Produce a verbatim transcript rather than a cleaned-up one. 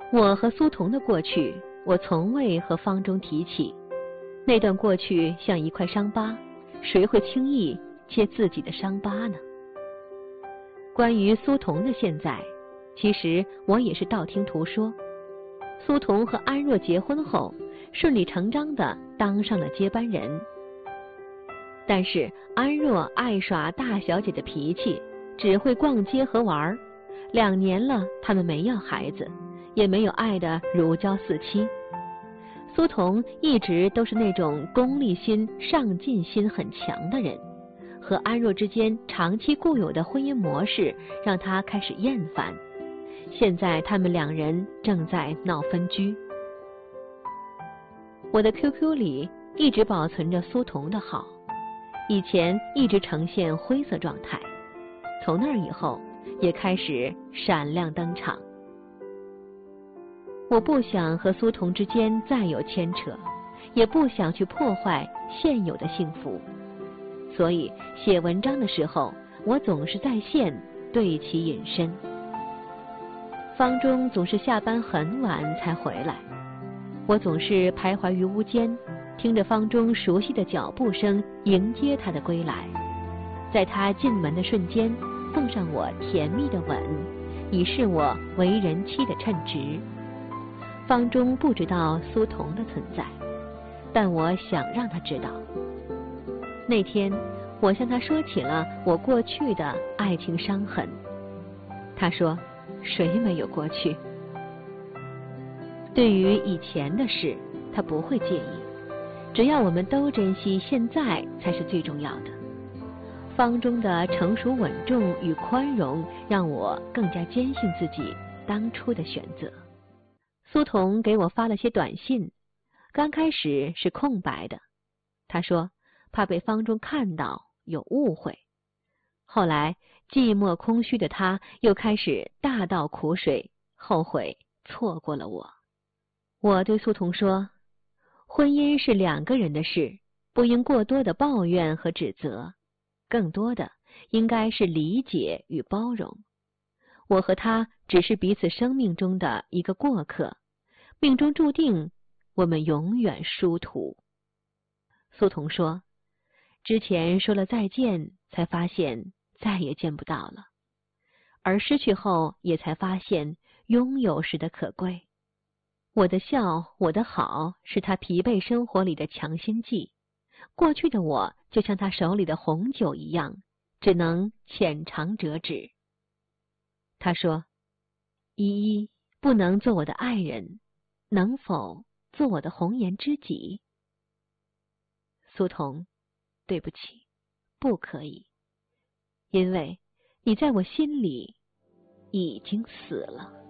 我和苏童的过去，我从未和方中提起。那段过去像一块伤疤，谁会轻易揭自己的伤疤呢？关于苏童的现在，其实我也是道听途说。苏童和安若结婚后，顺理成章地当上了接班人。但是安若爱耍大小姐的脾气，只会逛街和玩，两年了，他们没要孩子，也没有爱得如胶似漆。苏童一直都是那种功利心、上进心很强的人，和安若之间长期固有的婚姻模式让他开始厌烦。现在他们两人正在闹分居。我的 Q Q 里一直保存着苏童的号，以前一直呈现灰色状态，从那以后也开始闪亮登场。我不想和苏童之间再有牵扯，也不想去破坏现有的幸福，所以写文章的时候，我总是在线对其隐身。方中总是下班很晚才回来，我总是徘徊于屋间，听着方中熟悉的脚步声迎接他的归来，在他进门的瞬间送上我甜蜜的吻，以示我为人妻的称职。方中不知道苏童的存在，但我想让他知道。那天我向他说起了我过去的爱情伤痕，他说谁没有过去？对于以前的事，他不会介意，只要我们都珍惜现在才是最重要的。方中的成熟稳重与宽容，让我更加坚信自己当初的选择。苏童给我发了些短信，刚开始是空白的，他说怕被方中看到有误会。后来寂寞空虚的他又开始大倒苦水，后悔错过了我。我对苏童说，婚姻是两个人的事，不应过多的抱怨和指责，更多的应该是理解与包容。我和他只是彼此生命中的一个过客，命中注定我们永远殊途。苏童说，之前说了再见，才发现再也见不到了，而失去后也才发现拥有时的可贵。我的笑，我的好，是他疲惫生活里的强心剂。过去的我就像他手里的红酒一样，只能浅尝辄止。他说，依依不能做我的爱人，能否做我的红颜知己？苏童，对不起，不可以，因为你在我心里已经死了。